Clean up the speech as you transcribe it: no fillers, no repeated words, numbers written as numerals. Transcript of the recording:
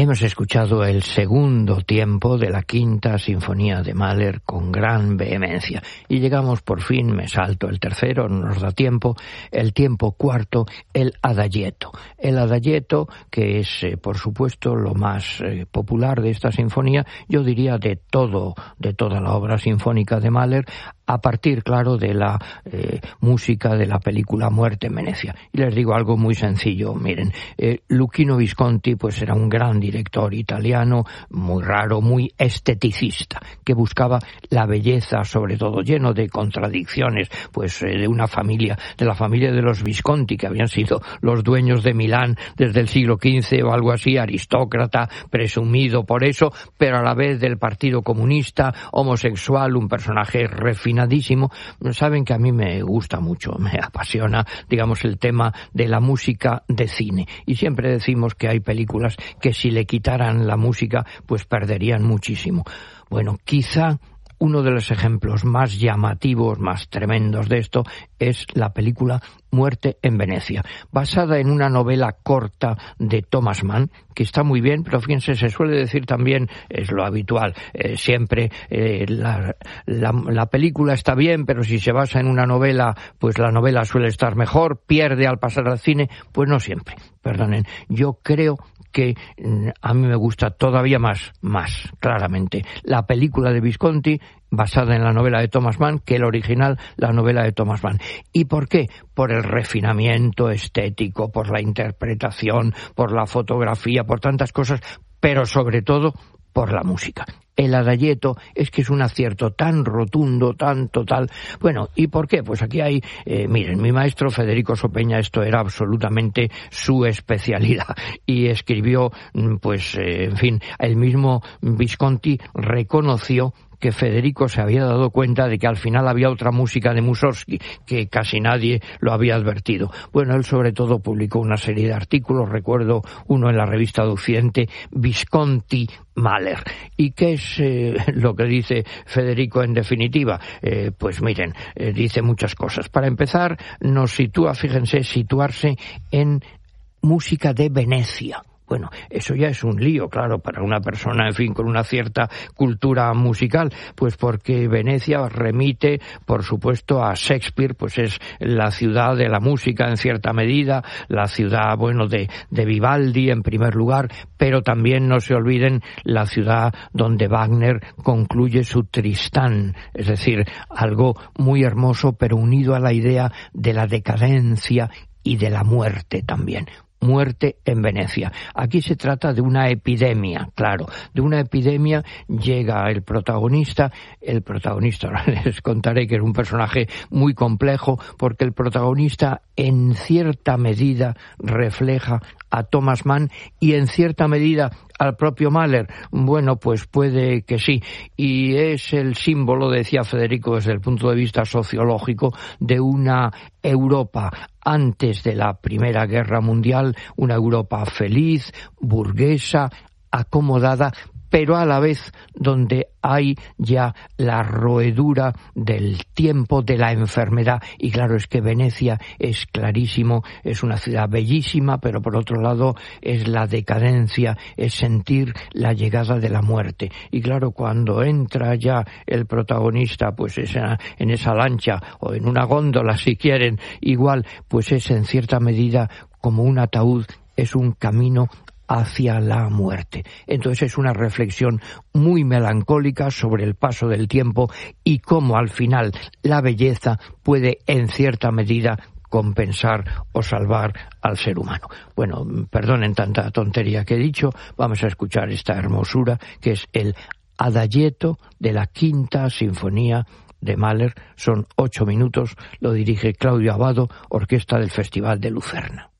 Hemos escuchado el segundo tiempo de la Quinta Sinfonía de Mahler con gran vehemencia. Y llegamos por fin, me salto el tercero, no nos da tiempo, el tiempo cuarto, el Adagietto. El Adagietto, que es, por supuesto, lo más popular de esta sinfonía, yo diría de toda la obra sinfónica de Mahler, a partir, claro, de la música de la película Muerte en Venecia. Y les digo algo muy sencillo, miren, Luchino Visconti pues era un gran director italiano, muy raro, muy esteticista, que buscaba la belleza, sobre todo lleno de contradicciones, pues de una familia, de la familia de los Visconti, que habían sido los dueños de Milán desde el siglo XV o algo así, aristócrata, presumido por eso, pero a la vez del Partido Comunista, homosexual, un personaje refinadísimo. Saben que a mí me gusta mucho, me apasiona, digamos, el tema de la música de cine. Y siempre decimos que hay películas que si le quitaran la música, pues perderían muchísimo. Bueno, quizá uno de los ejemplos más llamativos, más tremendos de esto, es la película Muerte en Venecia, basada en una novela corta de Thomas Mann, que está muy bien, pero fíjense, se suele decir también, es lo habitual, siempre la película está bien, pero si se basa en una novela, pues la novela suele estar mejor, pierde al pasar al cine, pues no siempre, perdonen, yo creo que a mí me gusta todavía más claramente la película de Visconti basada en la novela de Thomas Mann que el original, la novela de Thomas Mann. ¿Y por qué? Por el refinamiento estético, por la interpretación, por la fotografía, por tantas cosas, pero sobre todo por la música. El Adagietto es que es un acierto tan rotundo, tan total. Bueno, ¿y por qué? Pues aquí hay, miren, mi maestro Federico Sopeña, esto era absolutamente su especialidad. Y escribió, pues, en fin, el mismo Visconti reconoció que Federico se había dado cuenta de que al final había otra música de Mussorgsky, que casi nadie lo había advertido. Bueno, él sobre todo publicó una serie de artículos, recuerdo uno en la revista de Occidente, Visconti Mahler. ¿Y qué es lo que dice Federico en definitiva? Pues miren, dice muchas cosas. Para empezar, nos sitúa, fíjense, situarse en música de Venecia. Bueno, eso ya es un lío, claro, para una persona, en fin, con una cierta cultura musical, pues porque Venecia remite, por supuesto, a Shakespeare, pues es la ciudad de la música en cierta medida, la ciudad, bueno, de Vivaldi en primer lugar, pero también no se olviden la ciudad donde Wagner concluye su Tristán, es decir, algo muy hermoso, pero unido a la idea de la decadencia y de la muerte también. Muerte en Venecia. Aquí se trata de una epidemia, claro, de una epidemia. Llega el protagonista, ahora les contaré que era un personaje muy complejo, porque el protagonista en cierta medida refleja a Thomas Mann y en cierta medida al propio Mahler. Bueno, pues puede que sí. Y es el símbolo, decía Federico, desde el punto de vista sociológico, de una Europa antes de la Primera Guerra Mundial, una Europa feliz, burguesa, acomodada, pero a la vez donde hay ya la roedura del tiempo, de la enfermedad. Y claro, es que Venecia es clarísimo, es una ciudad bellísima, pero por otro lado es la decadencia, es sentir la llegada de la muerte. Y claro, cuando entra ya el protagonista, pues en esa lancha o en una góndola, si quieren, igual, pues es en cierta medida como un ataúd, es un camino hacia la muerte. Entonces es una reflexión muy melancólica sobre el paso del tiempo y cómo al final la belleza puede en cierta medida compensar o salvar al ser humano. Bueno, perdonen tanta tontería que he dicho, vamos a escuchar esta hermosura que es el Adagietto de la Quinta Sinfonía de Mahler. Son 8 minutos, lo dirige Claudio Abbado, orquesta del Festival de Lucerna.